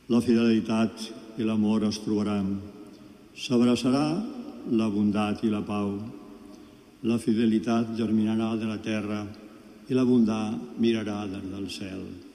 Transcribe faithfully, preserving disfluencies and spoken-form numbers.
La fidelitat i l'amor es trobaran. S'abraçarà la bondat i la pau. La fidelitat germinarà de la terra i la bondat mirarà des del cel.